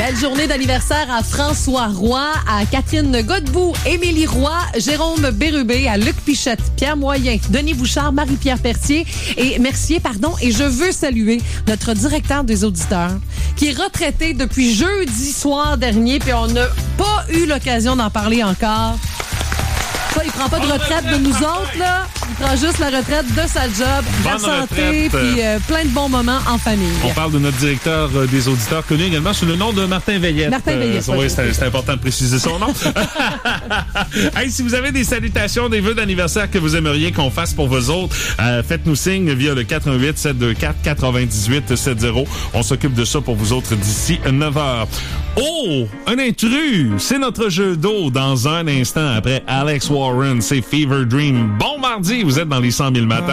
Belle journée d'anniversaire à François Roy, à Catherine Godbout, Émilie Roy, Jérôme Bérubé, à Luc Pichette, Pierre Moyen, Denis Bouchard, Marie-Pierre Mercier, et je veux saluer notre directeur des auditeurs, qui est retraité depuis jeudi soir dernier, puis on n'a pas eu l'occasion d'en parler encore. Ça, il prend pas de retraite de nous autres, là. Il prend juste la retraite de sa job, de la santé, puis plein de bons moments en famille. On parle de notre directeur des auditeurs, connu également sous le nom de Martin Veillette. Martin Veillette. Oui, c'est important de préciser son nom. Hey, si vous avez des salutations, des vœux d'anniversaire que vous aimeriez qu'on fasse pour vous autres, faites-nous signe via le 88 724 98 70. On s'occupe de ça pour vous autres d'ici 9h. Oh, un intrus! C'est notre jeu d'eau dans un instant après Alex Warren. C'est Fever Dream. Bon mardi, vous êtes dans les 100 000 matins.